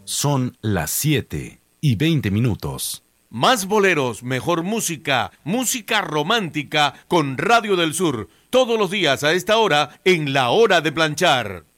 Son las 7:20. Más boleros, mejor música, música romántica con Radio del Sur. Todos los días a esta hora en La Hora de Planchar.